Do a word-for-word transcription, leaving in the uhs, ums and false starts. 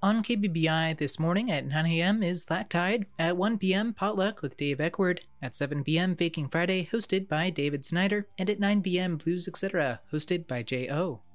On K B B I this morning at nine a.m. is Lactide. At one p.m. Potluck with Dave Eckward. At seven p.m. Faking Friday, hosted by David Snyder. And at nine p.m. Blues Etc., hosted by J O